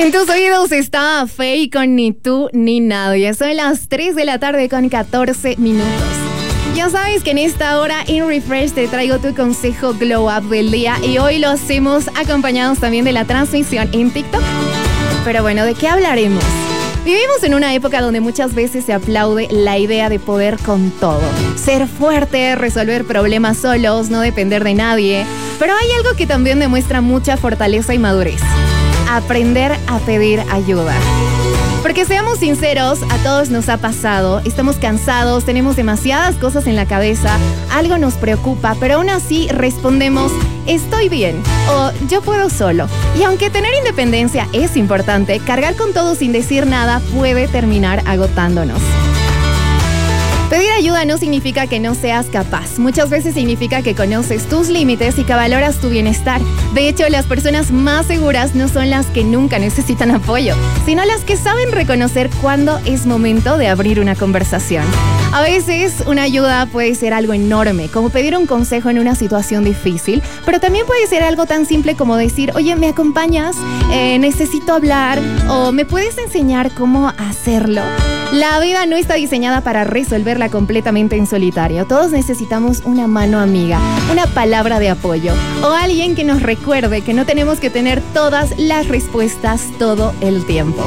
En tus oídos está Faye con Ni tú ni nadie. Son las 3 de la tarde con 14 minutos. Ya sabes que en esta hora en Refresh te traigo tu consejo Glow Up del día y hoy lo hacemos acompañados también de la transmisión en TikTok. Pero bueno, ¿de qué hablaremos? Vivimos en una época donde muchas veces se aplaude la idea de poder con todo. Ser fuerte, resolver problemas solos, no depender de nadie. Pero hay algo que también demuestra mucha fortaleza y madurez. Aprender a pedir ayuda. Porque seamos sinceros, a todos nos ha pasado, estamos cansados, tenemos demasiadas cosas en la cabeza, algo nos preocupa, pero aún así respondemos, estoy bien o yo puedo solo. Y aunque tener independencia es importante, cargar con todo sin decir nada puede terminar agotándonos. Pedir ayuda no significa que no seas capaz. Muchas veces significa que conoces tus límites y que valoras tu bienestar. De hecho, las personas más seguras no son las que nunca necesitan apoyo, sino las que saben reconocer cuándo es momento de abrir una conversación. A veces, una ayuda puede ser algo enorme, como pedir un consejo en una situación difícil, pero también puede ser algo tan simple como decir, oye, ¿me acompañas? Necesito hablar, o ¿me puedes enseñar cómo hacerlo? La vida no está diseñada para resolverla completamente en solitario. Todos necesitamos una mano amiga, una palabra de apoyo o alguien que nos recuerde que no tenemos que tener todas las respuestas todo el tiempo.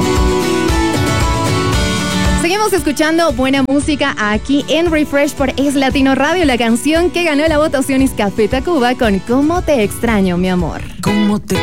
Seguimos escuchando buena música aquí en Refresh por Es Latino Radio. La canción que ganó la votación es Café Tacuba con Cómo te extraño, mi amor. ¿Cómo te